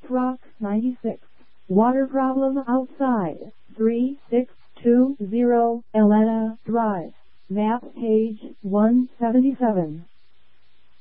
Rock 96. Water problem outside. 3620 Elena Drive. Map page 177.